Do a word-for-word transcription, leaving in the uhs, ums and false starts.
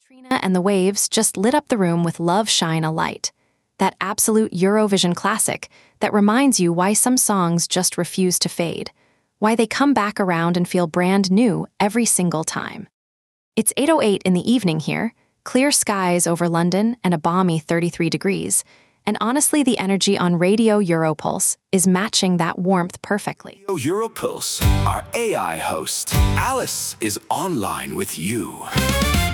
Trina and the Waves just lit up the room with Love Shine a Light, that absolute Eurovision classic that reminds you why some songs just refuse to fade, why they come back around and feel brand new every single time. It's eight oh eight in the evening here, clear skies over London and a balmy thirty-three degrees, and honestly the energy on Radio Europulse is matching that warmth perfectly. Radio Europulse, our A I host, Alice, is online with you.